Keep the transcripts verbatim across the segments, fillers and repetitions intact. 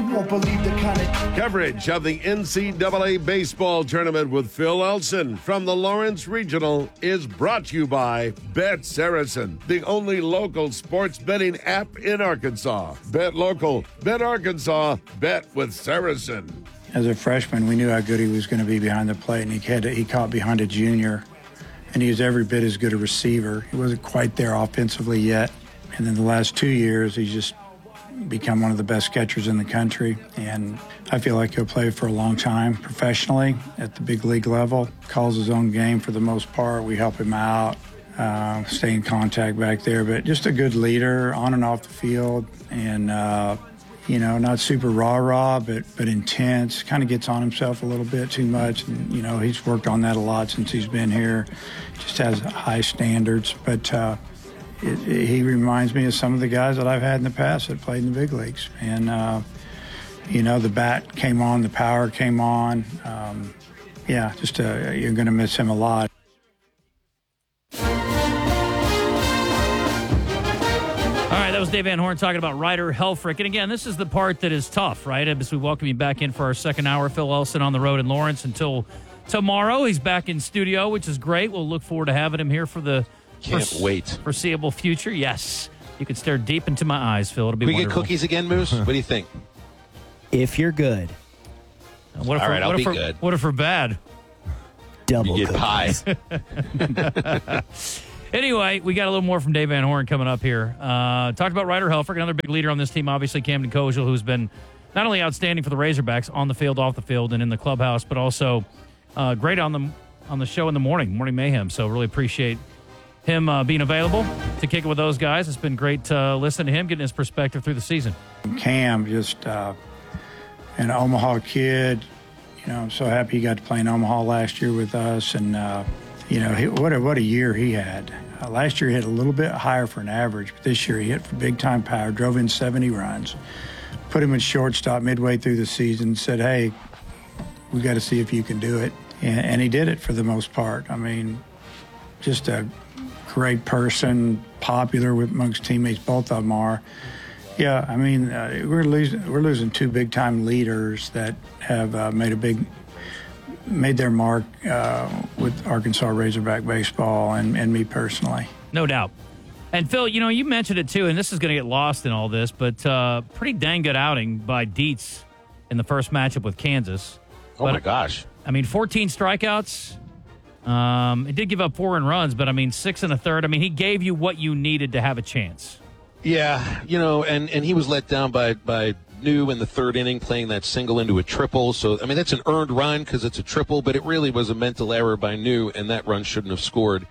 You won't believe the kind of coverage of the N C double A baseball tournament with Phil Elson from the Lawrence Regional is brought to you by Bet Saracen, the only local sports betting app in Arkansas. Bet local, bet Arkansas, bet with Saracen. As a freshman, we knew how good he was going to be behind the plate, and he had to, he caught behind a junior, and he was every bit as good a receiver. He wasn't quite there offensively yet, and then the last two years, he's just become one of the best catchers in the country, and I feel like he'll play for a long time professionally at the big league level. Calls his own game for the most part. We help him out, uh, stay in contact back there, but just a good leader on and off the field, and uh, you know, not super rah-rah, but but intense. Kind of gets on himself a little bit too much, and you know, he's worked on that a lot since he's been here. Just has high standards, but uh, It, it, he reminds me of some of the guys that I've had in the past that played in the big leagues. And, uh, you know, the bat came on, the power came on. Um, yeah, just uh, you're going to miss him a lot. All right, that was Dave Van Horn talking about Ryder Helfrich. And, again, this is the part that is tough, right? As we welcome you back in for our second hour, Phil Elson on the road in Lawrence until tomorrow. He's back in studio, which is great. We'll look forward to having him here for the Can't Forse- wait. Foreseeable future, yes. You can stare deep into my eyes, Phil. It'll be we wonderful. get cookies again, Moose? What do you think? If you're good. What if All we're, right, I'll what be if we're, good. What if we're bad? Double You get cookies. pie. Anyway, we got a little more from Dave Van Horn coming up here. Uh, talked about Ryder Helfrich, another big leader on this team, obviously Camden Koziel, who's been not only outstanding for the Razorbacks on the field, off the field, and in the clubhouse, but also uh, great on the on the show in the morning, Morning Mayhem. So really appreciate him uh, being available to kick it with those guys. It's been great uh, listening to him, getting his perspective through the season. Cam, just uh, an Omaha kid. You know, I'm so happy he got to play in Omaha last year with us. And, uh, you know, he, what, a, what a year he had. Uh, last year he hit a little bit higher for an average, but this year he hit for big-time power, drove in seventy runs, put him at shortstop midway through the season, said, hey, we got to see if you can do it. And, and he did it for the most part. I mean, just a great person, popular with amongst teammates. Both of them are. Yeah, I mean, uh, we're losing we're losing two big time leaders that have uh, made a big made their mark uh, with Arkansas Razorback baseball and, and me personally. No doubt. And Phil, you know, you mentioned it too, and this is going to get lost in all this, but uh, pretty dang good outing by Dietz in the first matchup with Kansas. Oh, but, my gosh. I mean, fourteen strikeouts. Um, it did give up four in runs, but I mean, six and a third. I mean, he gave you what you needed to have a chance. Yeah, you know, and, and he was let down by, by New in the third inning, playing that single into a triple. So, I mean, that's an earned run because it's a triple, but it really was a mental error by New, and that run shouldn't have scored.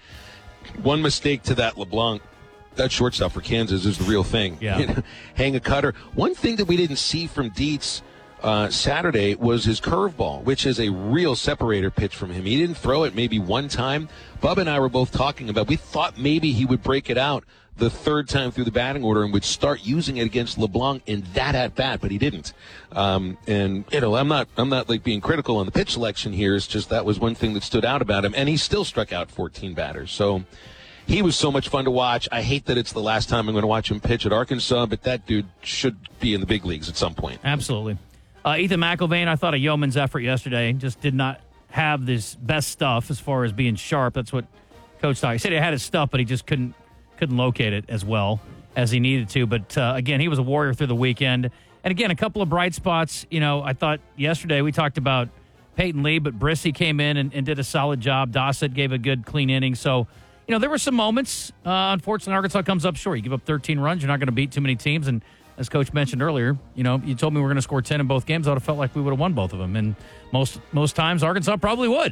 One mistake to that LeBlanc. That shortstop for Kansas is the real thing. Yeah. You know, hang a cutter. One thing that we didn't see from Dietz Uh, Saturday was his curveball, which is a real separator pitch from him. He didn't throw it maybe one time. Bub and I were both talking about, we thought maybe he would break it out the third time through the batting order and would start using it against LeBlanc in that at bat, but he didn't. Um, and you know, I'm not, I'm not like being critical on the pitch selection here. It's just that was one thing that stood out about him, and he still struck out fourteen batters. So he was so much fun to watch. I hate that it's the last time I'm going to watch him pitch at Arkansas, but that dude should be in the big leagues at some point. Absolutely. Uh, Ethan McIlvain, I thought a yeoman's effort yesterday. Just did not have this best stuff as far as being sharp. That's what Coach thought. He said he had his stuff, but he just couldn't couldn't locate it as well as he needed to. But, uh, again, he was a warrior through the weekend. And, again, a couple of bright spots. You know, I thought yesterday we talked about Peyton Lee, but Brissy came in and, and did a solid job. Dossett gave a good, clean inning. So, you know, there were some moments. Uh, unfortunately, Arkansas comes up short. You give up thirteen runs, you're not going to beat too many teams. And as Coach mentioned earlier, you know, you told me we were going to score ten in both games. I would have felt like we would have won both of them. And most most times, Arkansas probably would.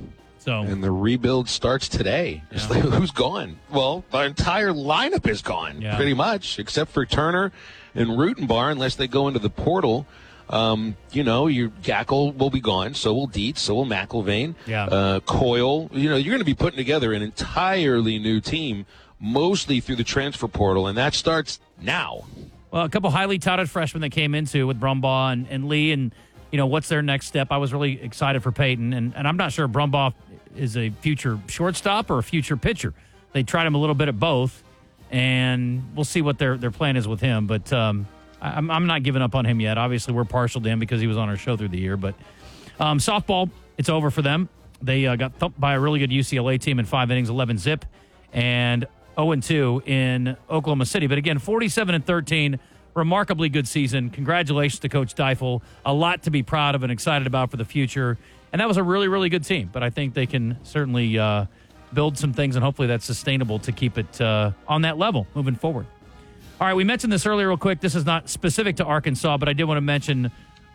So, and the rebuild starts today. Yeah. Like, who's gone? Well, the entire lineup is gone, yeah. pretty much, except for Turner and Rutenbar, unless they go into the portal. Um, you know, your Gackle will be gone, so will Dietz, so will McIlvain, yeah. uh, Coyle. You know, you're going to be putting together an entirely new team, mostly through the transfer portal, and that starts now. Well, a couple highly touted freshmen that came into with Brumbaugh and, and Lee, and, you know, what's their next step? I was really excited for Peyton, and, and I'm not sure Brumbaugh is a future shortstop or a future pitcher. They tried him a little bit at both, and we'll see what their, their plan is with him. But, um, I'm, I'm not giving up on him yet. Obviously, we're partial to him because he was on our show through the year. But um, softball, it's over for them. They uh, got thumped by a really good U C L A team in five innings, eleven zip, and oh and two in Oklahoma City. But again, forty-seven and thirteen, remarkably good season. Congratulations to Coach Deifel. A lot to be proud of and excited about for the future. And that was a really, really good team. But I think they can certainly uh, build some things, and hopefully that's sustainable to keep it uh, on that level moving forward. All right, we mentioned this earlier real quick. This is not specific to Arkansas, but I did want to mention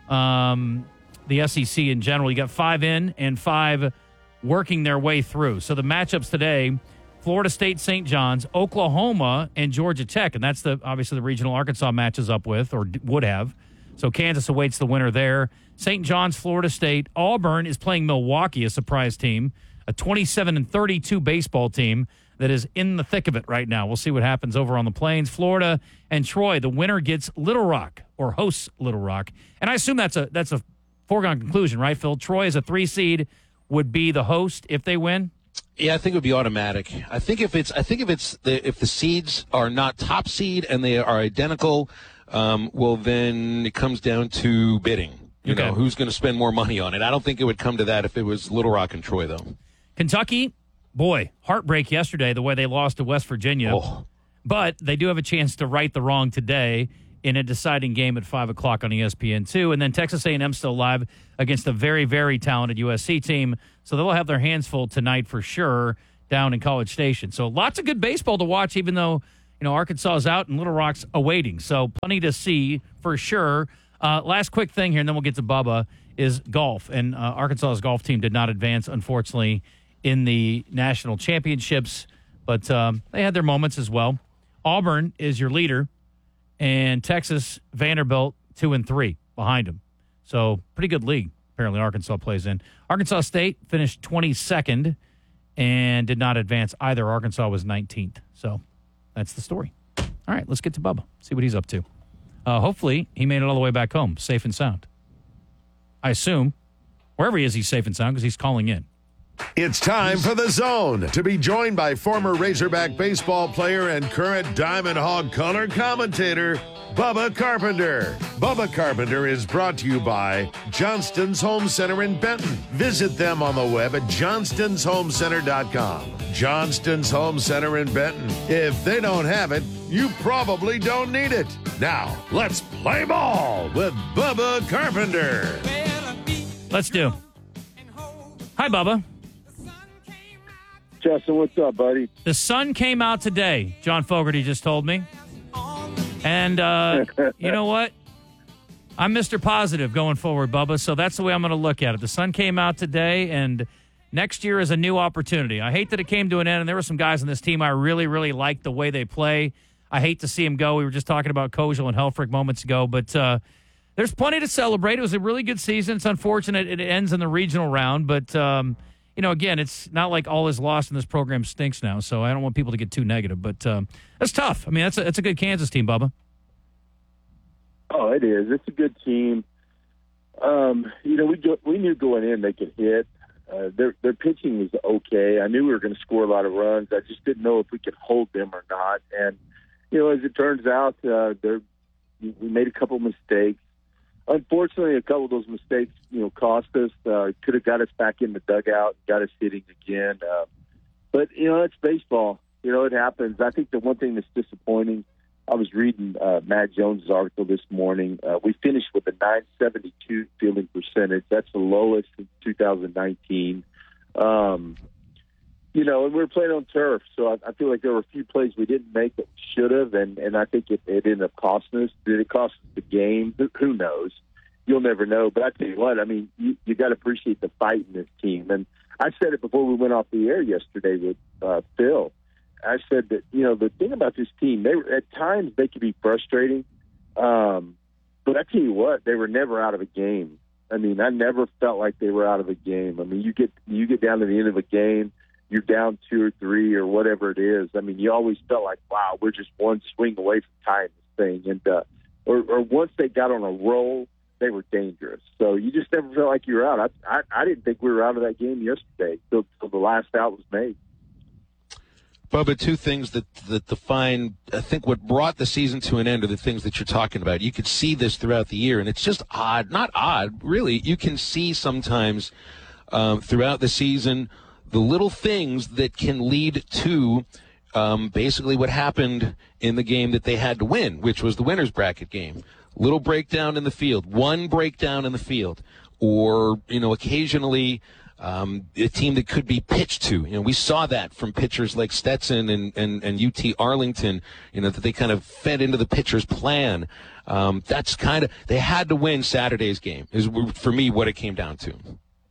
um, the S E C in general. You got five in and five working their way through. So the matchups today, Florida State, Saint John's, Oklahoma, and Georgia Tech. And that's the obviously the regional Arkansas matches up with, or would have. So Kansas awaits the winner there. Saint John's, Florida State. Auburn is playing Milwaukee, a surprise team, a twenty-seven and thirty-two baseball team that is in the thick of it right now. We'll see what happens over on the Plains. Florida and Troy, the winner gets Little Rock, or hosts Little Rock. And I assume that's a that's a foregone conclusion, right, Phil? Troy is a three seed, would be the host if they win. Yeah, I think it would be automatic. I think if it's I think if it's the if the seeds are not top seed and they are identical, um, well then it comes down to bidding. You okay. know, who's going to spend more money on it? I don't think it would come to that if it was Little Rock and Troy, though. Kentucky, boy, heartbreak yesterday the way they lost to West Virginia. Oh. But they do have a chance to right the wrong today in a deciding game at five o'clock on E S P N two. And then Texas A and M still live against a very, very talented U S C team. So they'll have their hands full tonight for sure down in College Station. So lots of good baseball to watch, even though, you know, Arkansas is out and Little Rock's awaiting. So plenty to see for sure. Uh, last quick thing here, and then we'll get to Bubba, is golf. And uh, Arkansas's golf team did not advance, unfortunately, in the national championships. But um, they had their moments as well. Auburn is your leader. And Texas, Vanderbilt, two and three behind them. So pretty good league, apparently, Arkansas plays in. Arkansas State finished twenty-second and did not advance either. Arkansas was nineteenth. So that's the story. All right, let's get to Bubba, see what he's up to. Uh, hopefully, he made it all the way back home, safe and sound. I assume, wherever he is, he's safe and sound because he's calling in. It's time for The Zone, to be joined by former Razorback baseball player and current Diamond Hog color commentator, Bubba Carpenter. Bubba Carpenter is brought to you by Johnston's Home Center in Benton. Visit them on the web at johnston's home center dot com. Johnston's Home Center in Benton. If they don't have it, you probably don't need it. Now, let's play ball with Bubba Carpenter. Let's do. Hi, Bubba. Justin, what's up, buddy? The sun came out today, John Fogerty just told me. And uh, you know what? I'm Mister Positive going forward, Bubba, so that's the way I'm going to look at it. The sun came out today, and next year is a new opportunity. I hate that it came to an end, and there were some guys on this team I really, really liked the way they play. I hate to see them go. We were just talking about Kojal and Helfrich moments ago, but uh, there's plenty to celebrate. It was a really good season. It's unfortunate it ends in the regional round, but um, – you know, again, it's not like all is lost and this program stinks now, so I don't want people to get too negative. But um, that's tough. I mean, that's a, that's a good Kansas team, Bubba. Oh, it is. It's a good team. Um, you know, we go, we knew going in they could hit. Uh, their their pitching was okay. I knew we were going to score a lot of runs. I just didn't know if we could hold them or not. And, you know, as it turns out, uh, we made a couple mistakes. Unfortunately, a couple of those mistakes, you know, cost us. Uh, could have got us back in the dugout, got us hitting again. Uh, but, you know, it's baseball. You know, it happens. I think the one thing that's disappointing, I was reading uh, Matt Jones' article this morning. Uh, we finished with a nine seventy-two fielding percentage. That's the lowest in two thousand nineteen. Um, you know, and we were playing on turf, so I, I feel like there were a few plays we didn't make that we should have, and, and I think it, it ended up costing us. Did it cost us the game? Who, who knows? You'll never know. But I tell you what, I mean, you, you got to appreciate the fight in this team. And I said it before we went off the air yesterday with uh, Phil. I said that, you know, the thing about this team, they at times they could be frustrating, um, but I tell you what, they were never out of a game. I mean, I never felt like they were out of a game. I mean, you get you get down to the end of a game, you're down two or three or whatever it is. I mean, you always felt like, wow, we're just one swing away from tying this thing. And uh, or, or once they got on a roll, they were dangerous. So you just never felt like you were out. I I, I didn't think we were out of that game yesterday until the last out was made. Bubba, two things that, that define, I think, what brought the season to an end are the things that you're talking about. You could see this throughout the year, and it's just odd. Not odd, really. You can see sometimes um, throughout the season the little things that can lead to um, basically what happened in the game that they had to win, which was the winner's bracket game. Little breakdown in the field, one breakdown in the field, or, you know, occasionally Um, a team that could be pitched to. You know, we saw that from pitchers like Stetson and, and, and U T Arlington, you know, that they kind of fed into the pitcher's plan. Um, that's kind of, they had to win Saturday's game, is for me what it came down to.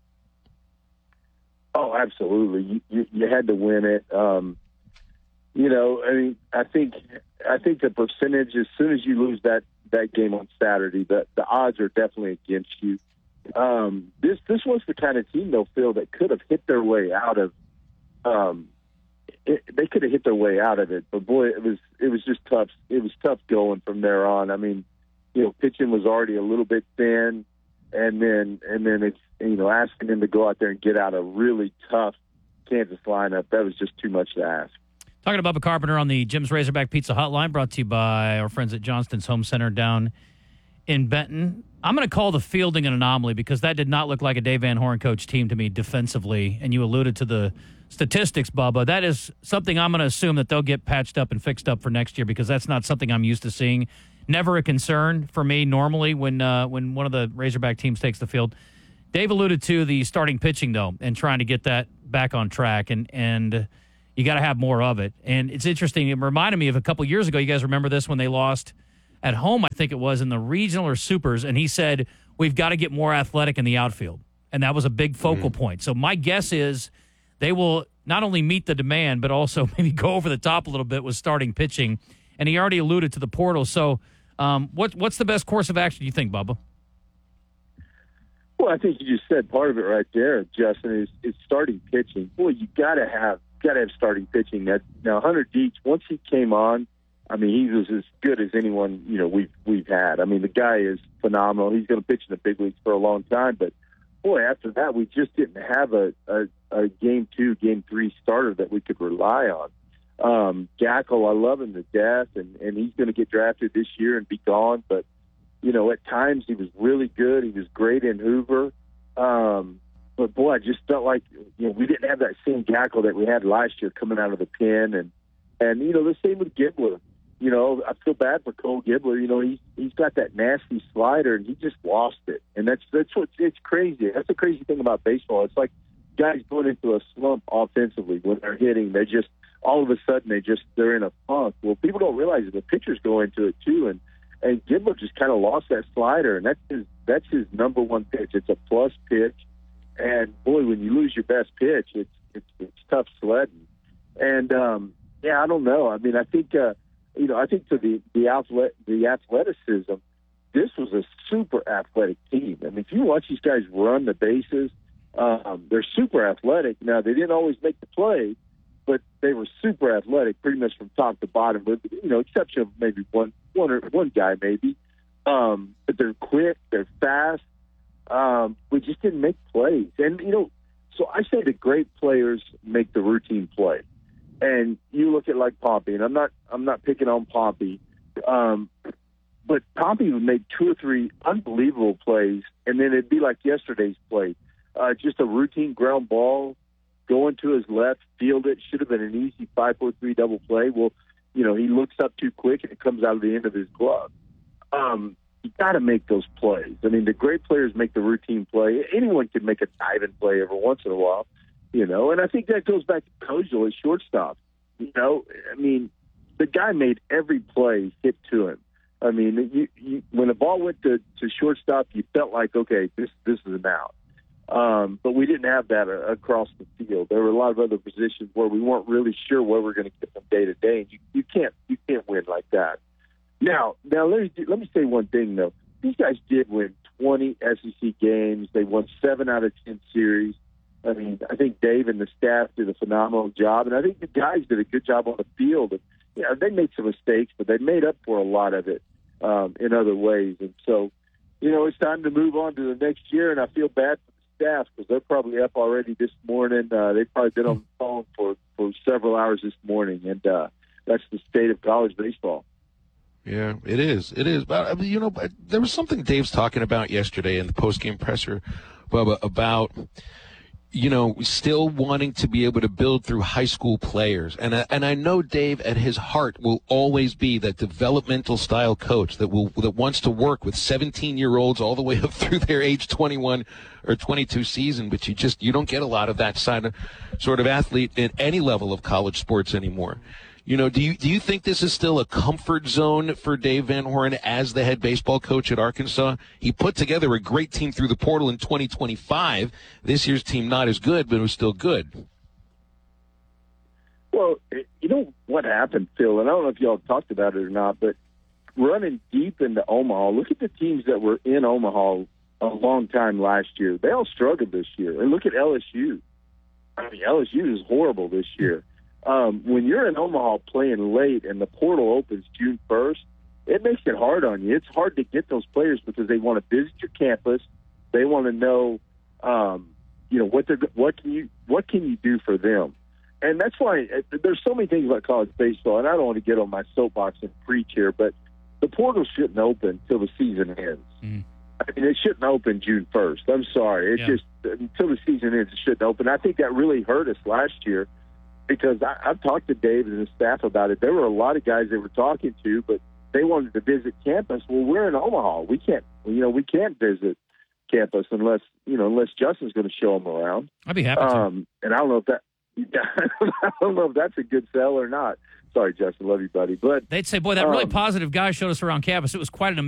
Oh, absolutely. You, you, you had to win it. Um, you know, I mean, I think, I think the percentage, as soon as you lose that, that game on Saturday, the, the odds are definitely against you. Um, this this was the kind of team, though, Phil, that could have hit their way out of. Um, it, they could have hit their way out of it, but boy, it was it was just tough. It was tough going from there on. I mean, you know, pitching was already a little bit thin, and then and then it's you know asking them to go out there and get out a really tough Kansas lineup. That was just too much to ask. Talking to Bubba Carpenter on the Jim's Razorback Pizza Hotline, brought to you by our friends at Johnston's Home Center down in Benton. I'm going to call the fielding an anomaly because that did not look like a Dave Van Horn coach team to me defensively, and you alluded to the statistics, Bubba. That is something I'm going to assume that they'll get patched up and fixed up for next year because that's not something I'm used to seeing. Never a concern for me normally when uh, when one of the Razorback teams takes the field. Dave alluded to the starting pitching, though, and trying to get that back on track, and, and you got to have more of it. And it's interesting. It reminded me of a couple years ago. You guys remember this when they lost at home, I think it was, in the regional or supers, and he said, we've got to get more athletic in the outfield. And that was a big focal mm-hmm. point. So my guess is they will not only meet the demand, but also maybe go over the top a little bit with starting pitching. And he already alluded to the portal. So um, what, what's the best course of action, you think, Bubba? Well, I think you just said part of it right there, Justin, is, is starting pitching. Boy, you got to have got to have starting pitching. That, now, Hunter Dietz, once he came on, I mean, he was as good as anyone, you know, we've, we've had. I mean, the guy is phenomenal. He's going to pitch in the big leagues for a long time. But, boy, after that, we just didn't have a, a, a game two, game three starter that we could rely on. Um, Gackle, I love him to death, and, and he's going to get drafted this year and be gone. But, you know, at times he was really good. He was great in Hoover. Um, but, boy, I just felt like, you know, we didn't have that same Gackle that we had last year coming out of the pen. And, and you know, the same with Gibbler. You know, I feel bad for Cole Gibbler. You know, he's he's got that nasty slider, and he just lost it. And that's that's what it's crazy. That's the crazy thing about baseball. It's like guys going into a slump offensively when they're hitting. They just all of a sudden they just they're in a funk. Well, people don't realize that the pitchers go into it too. And and Gibbler just kind of lost that slider, and that's his that's his number one pitch. It's a plus pitch, and boy, when you lose your best pitch, it's it's, it's tough sledding. And um, yeah, I don't know. I mean, I think. Uh, You know, I think to the the, athlete, the athleticism, this was a super athletic team. I mean, if you watch these guys run the bases, um, they're super athletic. Now, they didn't always make the play, but they were super athletic pretty much from top to bottom, with, you know, exception of maybe one one or one guy maybe. Um, but they're quick, they're fast. Um, we just didn't make plays. And, you know, so I say the great players make the routine play. And you look at like Pompey, and I'm not I'm not picking on Pompey, um, but Pompey made two or three unbelievable plays, and then it'd be like yesterday's play, uh, just a routine ground ball, going to his left, field it, should have been an easy five four three double play. Well, you know, he looks up too quick, and it comes out of the end of his glove. Um, you got to make those plays. I mean, the great players make the routine play. Anyone can make a diving play every once in a while. You know, and I think that goes back to Kozel at shortstop. You know, I mean, the guy made every play hit to him. I mean, you, you, when the ball went to, to shortstop, you felt like, okay, this this is an out. Um, but we didn't have that uh, across the field. There were a lot of other positions where we weren't really sure where we're going to get from day to day. And you, you can't you can't win like that. Now, now let me let me say one thing though. These guys did win twenty S E C games. They won seven out of ten series. I mean, I think Dave and the staff did a phenomenal job, and I think the guys did a good job on the field. And, you know, they made some mistakes, but they made up for a lot of it um, in other ways. And so, you know, it's time to move on to the next year, and I feel bad for the staff because they're probably up already this morning. Uh, they've probably been on the phone for, for several hours this morning, and uh, that's the state of college baseball. Yeah, it is. It is. But, I mean, you know, but there was something Dave's talking about yesterday in the postgame presser, Bubba, about, you know, still wanting to be able to build through high school players. And I, and I know Dave at his heart will always be that developmental style coach that will that wants to work with seventeen-year-olds all the way up through their age twenty-one or twenty-two season. But you just you don't get a lot of that side of, sort of athlete at any level of college sports anymore. You know, do you do you think this is still a comfort zone for Dave Van Horn as the head baseball coach at Arkansas? He put together a great team through the portal in twenty twenty-five. This year's team not as good, but it was still good. Well, you know what happened, Phil, and I don't know if y'all talked about it or not, but running deep into Omaha, look at the teams that were in Omaha a long time last year. They all struggled this year. And look at L S U. I mean, L S U is horrible this year. Um, when you're in Omaha playing late and the portal opens June first, it makes it hard on you. It's hard to get those players because they want to visit your campus. They want to know, um, you know, what they're what can you what can you do for them, and that's why uh, there's so many things about college baseball. And I don't want to get on my soapbox and preach here, but the portal shouldn't open until the season ends. Mm. I mean, it shouldn't open June first. I'm sorry, it yeah. just until the season ends, it shouldn't open. I think that really hurt us last year. Because I, I've talked to Dave and his staff about it. There were a lot of guys they were talking to, but they wanted to visit campus. Well, we're in Omaha. We can't, you know, we can't visit campus unless, you know, unless Justin's going to show them around. I'd be happy to. Um, and I don't know if that, I don't know if that's a good sell or not. Sorry, Justin, love you, buddy. But they'd say, boy, that really um, positive guy showed us around campus. It was quite an